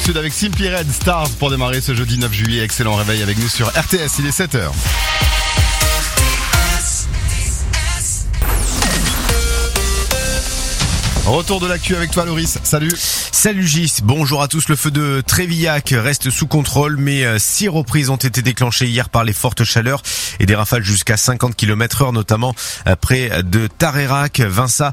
Sud avec Simply Red Stars pour démarrer ce jeudi 9 juillet. Excellent réveil avec nous sur RTS, il est 7h. Retour de l'actu avec toi Loris, salut. Salut Gis, bonjour à tous. Le feu de Trévillac reste sous contrôle, mais 6 reprises ont été déclenchées hier par les fortes chaleurs et des rafales jusqu'à 50 km/h, notamment près de Tarerac, Vinça,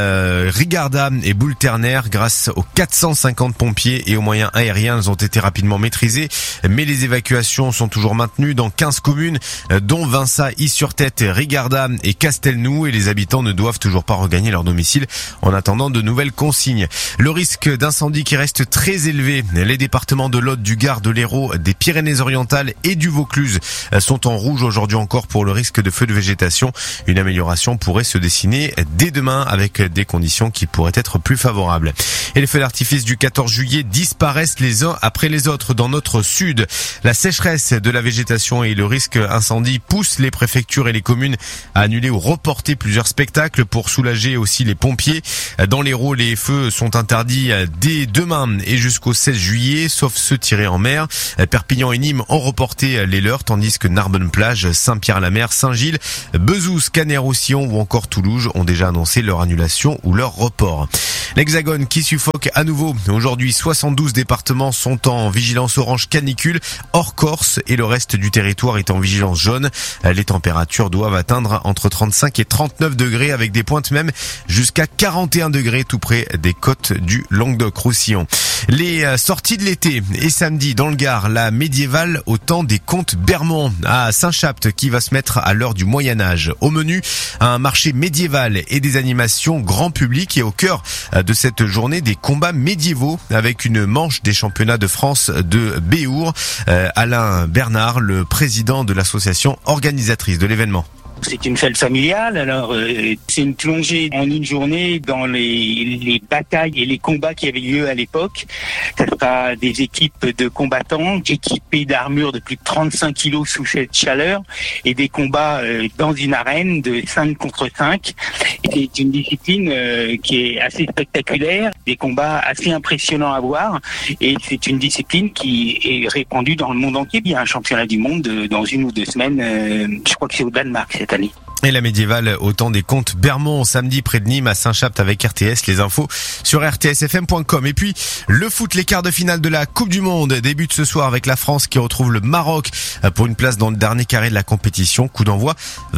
Rigarda et Boulterner. Grâce aux 450 pompiers et aux moyens aériens, elles ont été rapidement maîtrisées, mais les évacuations sont toujours maintenues dans 15 communes, dont Vinça, Is-sur-Tête, Rigarda et Castelnou, et les habitants ne doivent toujours pas regagner leur domicile en attendant de nouvelles consignes. Le risque d'incendie qui reste très élevé. Les départements de l'Aude, du Gard, de l'Hérault, des Pyrénées-Orientales et du Vaucluse sont en rouge aujourd'hui encore pour le risque de feu de végétation. Une amélioration pourrait se dessiner dès demain avec des conditions qui pourraient être plus favorables. Et les feux d'artifice du 14 juillet disparaissent les uns après les autres dans notre sud. La sécheresse de la végétation et le risque incendie poussent les préfectures et les communes à annuler ou reporter plusieurs spectacles pour soulager aussi les pompiers. Dans l'Hérault, les feux sont interdits dès demain et jusqu'au 16 juillet, sauf ceux tirés en mer. Perpignan et Nîmes ont reporté les leurs, tandis que Narbonne-Plage, Saint-Pierre-la-Mer, Saint-Gilles, Bezous, Canet-Roussillon ou encore Toulouse ont déjà annoncé leur annulation ou leur report. L'Hexagone qui suffoque à nouveau. Aujourd'hui, 72 départements sont en vigilance orange canicule, hors Corse, et le reste du territoire est en vigilance jaune. Les températures doivent atteindre entre 35 et 39 degrés avec des pointes même jusqu'à 41 degrés tout près des côtes du Languedoc-Roussillon. Les sorties de l'été et samedi dans le Gard, la médiévale au temps des comtes Bermond à Saint-Chapt qui va se mettre à l'heure du Moyen-Âge. Au menu, un marché médiéval et des animations grand public, et au cœur de cette journée des combats médiévaux avec une manche des championnats de France de Béour. Alain Bernard, le président de l'association organisatrice de l'événement. C'est une fête familiale, alors c'est une plongée en une journée dans les batailles et les combats qui avaient lieu à l'époque. Ça sera des équipes de combattants équipés d'armures de plus de 35 kilos sous cette chaleur et des combats dans une arène de 5 contre 5. Et c'est une discipline qui est assez spectaculaire, des combats assez impressionnants à voir, et c'est une discipline qui est répandue dans le monde entier. Il y a un championnat du monde dans une ou 2 semaines, je crois que c'est au Danemark cette année. Et la médiévale au temps des comtes Bermond samedi près de Nîmes à Saint-Chapt avec RTS. Les infos sur rtsfm.com. Et puis le foot, les quarts de finale de la Coupe du Monde débutent ce soir avec la France qui retrouve le Maroc pour une place dans le dernier carré de la compétition. Coup d'envoi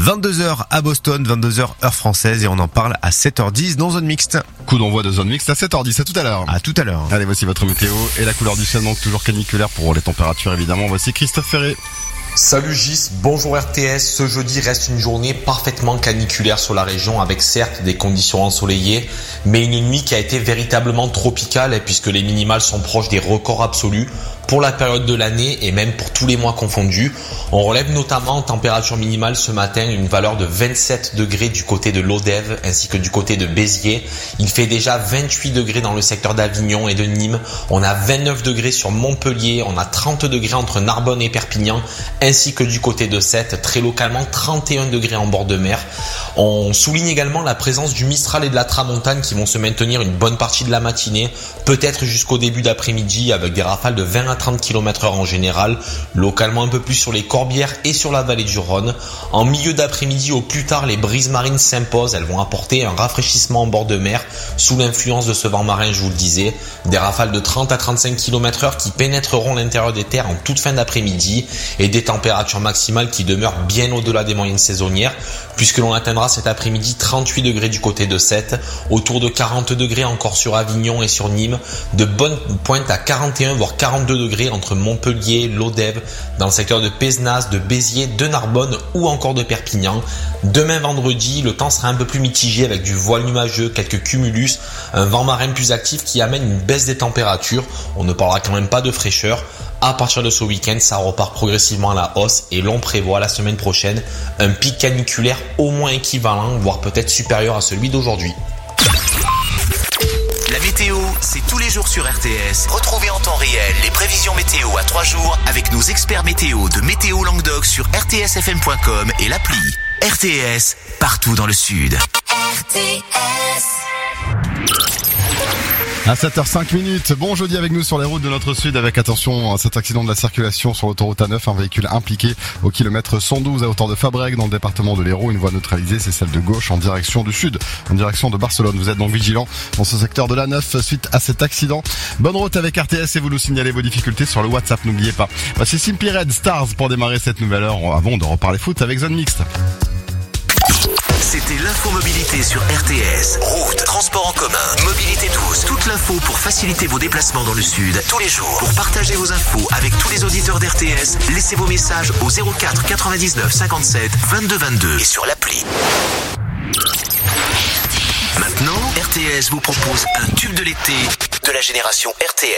22h à Boston, 22h heure française, et on en parle à 7h10 dans Zone Mixte. Coup d'envoi de Zone Mixte à 7h10, à tout à l'heure. À tout à l'heure. Allez, voici votre météo et la couleur du ciel, donc toujours caniculaire pour les températures évidemment. Voici Christophe Ferré. Salut Gis, bonjour RTS. Ce jeudi reste une journée parfaitement caniculaire sur la région avec certes des conditions ensoleillées, mais une nuit qui a été véritablement tropicale puisque les minimales sont proches des records absolus pour la période de l'année et même pour tous les mois confondus. On relève notamment en température minimale ce matin une valeur de 27 degrés du côté de l'Odève ainsi que du côté de Béziers. Il fait déjà 28 degrés dans le secteur d'Avignon et de Nîmes. On a 29 degrés sur Montpellier, on a 30 degrés entre Narbonne et Perpignan, ainsi que du côté de Sète, très localement 31 degrés en bord de mer. On souligne également la présence du Mistral et de la Tramontane qui vont se maintenir une bonne partie de la matinée, peut-être jusqu'au début d'après-midi avec des rafales de 20 à 30 km/h en général, localement un peu plus sur les Corbières et sur la vallée du Rhône. En milieu d'après-midi au plus tard, les brises marines s'imposent, elles vont apporter un rafraîchissement en bord de mer sous l'influence de ce vent marin, je vous le disais. Des rafales de 30 à 35 km/h qui pénétreront l'intérieur des terres en toute fin d'après-midi et des températures maximales qui demeurent bien au-delà des moyennes saisonnières puisque l'on atteindra cet après-midi 38 degrés du côté de Sète, autour de 40 degrés encore sur Avignon et sur Nîmes, de bonnes pointes à 41 voire 42 degrés entre Montpellier, l'Odève, dans le secteur de Pézenas, de Béziers, de Narbonne ou encore de Perpignan. Demain vendredi, le temps sera un peu plus mitigé avec du voile numageux, quelques cumulus, un vent marin plus actif qui amène une baisse des températures. On ne parlera quand même pas de fraîcheur. À partir de ce week-end, ça repart progressivement à la hausse et l'on prévoit la semaine prochaine un pic caniculaire au moins équivalent, voire peut-être supérieur à celui d'aujourd'hui. La météo, c'est tous les jours sur RTS. Retrouvez en temps réel les prévisions météo à 3 jours avec nos experts météo de Météo Languedoc sur rtsfm.com et l'appli. RTS, partout dans le sud. RTS. À 7h05. Bon jeudi avec nous sur les routes de notre sud avec attention à cet accident de la circulation sur l'autoroute A9. Un véhicule impliqué au kilomètre 112 à hauteur de Fabrègues dans le département de l'Hérault. Une voie neutralisée, c'est celle de gauche en direction du sud, en direction de Barcelone. Vous êtes donc vigilant dans ce secteur de l'A9 suite à cet accident. Bonne route avec RTS et vous nous signalez vos difficultés sur le WhatsApp, n'oubliez pas. C'est Simply Red Stars pour démarrer cette nouvelle heure avant de reparler foot avec Zone Mixte. C'était l'infomobilité sur RTS. Route, transport en commun, mobilité douce. Toute l'info pour faciliter vos déplacements dans le sud tous les jours. Pour partager vos infos avec tous les auditeurs d'RTS, laissez vos messages au 04 99 57 22 22 et sur l'appli. Maintenant, RTS vous propose un tube de l'été de la génération RTL.